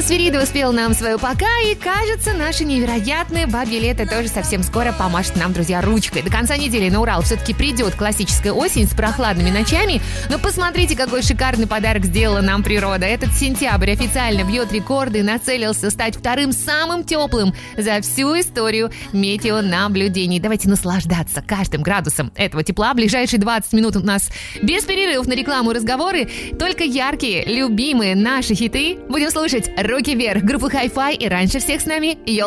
Свиридова спел нам свое «пока», и, кажется, наше невероятное бабье лето тоже совсем скоро помашет нам, друзья, ручкой. До конца недели на Урал все-таки придет классическая осень с прохладными ночами, но посмотрите, какой шикарный подарок сделала нам природа. Этот сентябрь официально бьет рекорды и нацелился стать вторым самым теплым за всю историю метеонаблюдений. Давайте наслаждаться каждым градусом этого тепла. Ближайшие 20 минут у нас без перерывов на рекламу и разговоры. Только яркие, любимые наши хиты. Будем слушать «Руки вверх», группы Hi-Fi и раньше всех с нами Йо